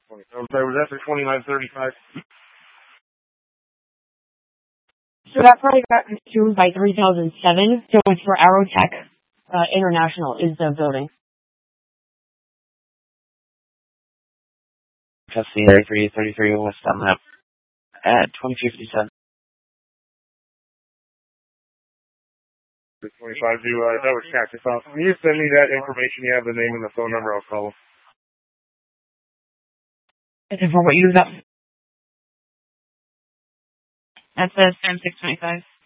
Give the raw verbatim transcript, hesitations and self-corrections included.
I'm sorry, was that for twenty-nine thirty-five? So that probably got consumed by three thousand seven, so it's for Aerotech uh, International is the building. Custody thirty-three thirty-three West Dunlap at twenty fifty-seven. twenty-five, do, uh, that was Cactus House. Can you send me that information? You have the name and the phone number, I'll call them. Is it for what you got? That's a Sam six twenty-five.